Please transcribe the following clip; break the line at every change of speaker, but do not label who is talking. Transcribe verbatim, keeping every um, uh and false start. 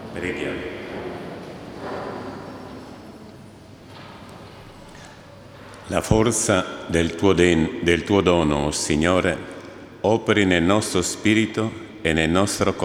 Preghiamo. La forza del tuo, den- del tuo dono, oh Signore, operi nel nostro spirito e nel nostro